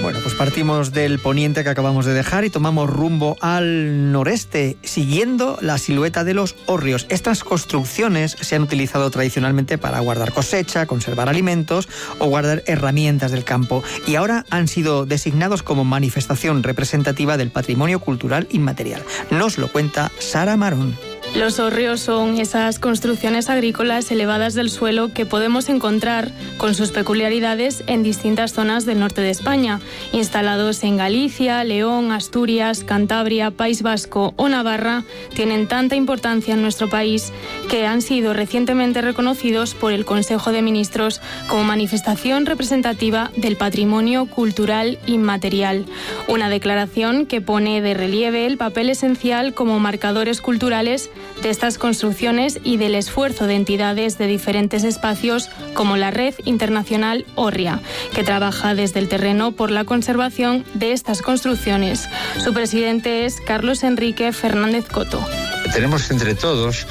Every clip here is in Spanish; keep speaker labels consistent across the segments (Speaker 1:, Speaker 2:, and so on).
Speaker 1: Bueno, pues partimos del poniente que acabamos de dejar y tomamos rumbo al noreste, siguiendo la silueta de los hórreos. Estas construcciones se han utilizado tradicionalmente para guardar cosecha, conservar alimentos o guardar herramientas del campo, y ahora han sido designados como manifestación representativa del patrimonio cultural inmaterial. Nos lo cuenta Sara Marón.
Speaker 2: Los hórreos son esas construcciones agrícolas elevadas del suelo que podemos encontrar, con sus peculiaridades, en distintas zonas del norte de España, instalados en Galicia, León, Asturias, Cantabria, País Vasco o Navarra. Tienen tanta importancia en nuestro país que han sido recientemente reconocidos por el Consejo de Ministros como manifestación representativa del patrimonio cultural inmaterial. Una declaración que pone de relieve el papel esencial como marcadores culturales de estas construcciones y del esfuerzo de entidades de diferentes espacios como la Red Internacional Hórrea, que trabaja desde el terreno por la conservación de estas construcciones. Su presidente es Carlos Enrique Fernández Coto.
Speaker 3: Tenemos entre todos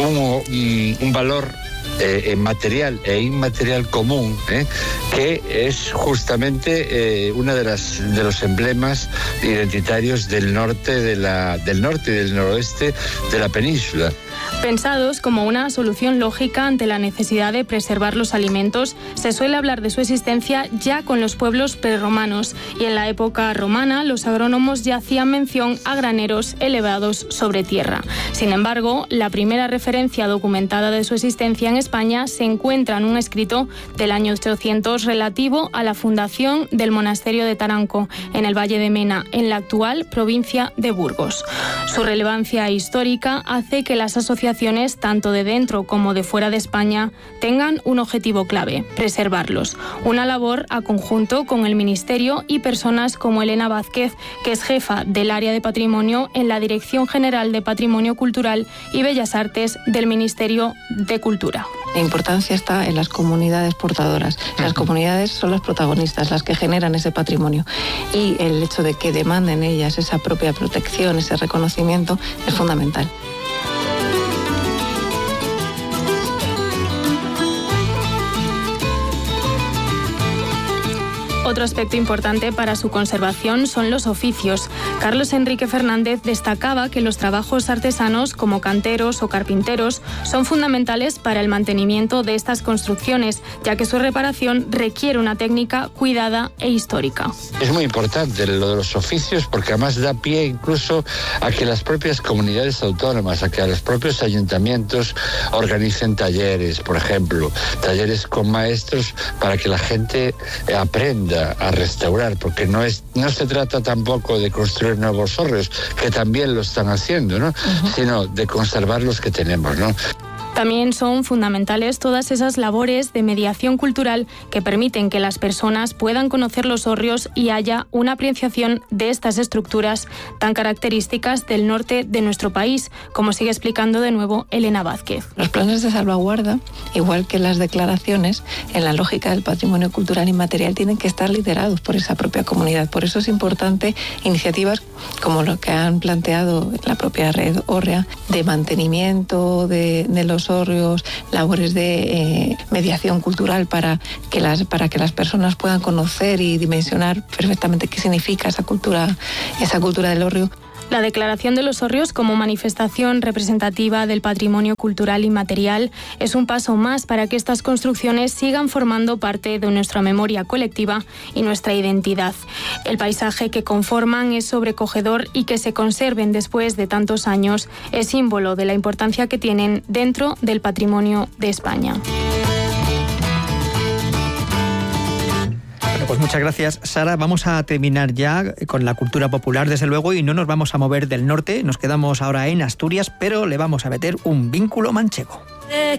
Speaker 3: un valor material e inmaterial común, que es justamente uno de los emblemas identitarios del norte y del noroeste de la península.
Speaker 2: Pensados como una solución lógica ante la necesidad de preservar los alimentos, se suele hablar de su existencia ya con los pueblos prerromanos, y en la época romana los agrónomos ya hacían mención a graneros elevados sobre tierra. Sin embargo, la primera referencia documentada de su existencia en España se encuentra en un escrito del año 800 relativo a la fundación del monasterio de Taranco, en el Valle de Mena, en la actual provincia de Burgos. Su relevancia histórica hace que las asociaciones, tanto de dentro como de fuera de España, tengan un objetivo clave: preservarlos. Una labor a conjunto con el Ministerio y personas como Elena Vázquez, que es jefa del área de patrimonio en la Dirección General de Patrimonio Cultural y Bellas Artes del Ministerio de Cultura.
Speaker 4: La importancia está en las comunidades portadoras. Las comunidades son las protagonistas, las que generan ese patrimonio, y el hecho de que demanden ellas esa propia protección, ese reconocimiento, es fundamental.
Speaker 2: Otro aspecto importante para su conservación son los oficios. Carlos Enrique Fernández destacaba que los trabajos artesanos, como canteros o carpinteros, son fundamentales para el mantenimiento de estas construcciones, ya que su reparación requiere una técnica cuidada e histórica.
Speaker 3: Es muy importante lo de los oficios, porque además da pie incluso a que las propias comunidades autónomas, a que a los propios ayuntamientos organicen talleres, por ejemplo, talleres con maestros, para que la gente aprenda a restaurar, porque no se trata tampoco de construir nuevos hórreos, que también lo están haciendo, ¿no? Sino de conservar los que tenemos, ¿no?
Speaker 2: También son fundamentales todas esas labores de mediación cultural que permiten que las personas puedan conocer los hórreos y haya una apreciación de estas estructuras tan características del norte de nuestro país, como sigue explicando de nuevo Elena Vázquez.
Speaker 4: Los planes de salvaguarda, igual que las declaraciones, en la lógica del patrimonio cultural inmaterial, tienen que estar liderados por esa propia comunidad. Por eso es importante iniciativas como lo que han planteado la propia Red Hórrea, de mantenimiento de los hórreos, labores de mediación cultural para que las personas puedan conocer y dimensionar perfectamente qué significa esa cultura del hórreo.
Speaker 2: La declaración de los hórreos como manifestación representativa del patrimonio cultural inmaterial es un paso más para que estas construcciones sigan formando parte de nuestra memoria colectiva y nuestra identidad. El paisaje que conforman es sobrecogedor, y que se conserven después de tantos años es símbolo de la importancia que tienen dentro del patrimonio de España.
Speaker 1: Pues muchas gracias, Sara. Vamos a terminar ya con la cultura popular, desde luego, y no nos vamos a mover del norte. Nos quedamos ahora en Asturias, pero le vamos a meter un vínculo manchego.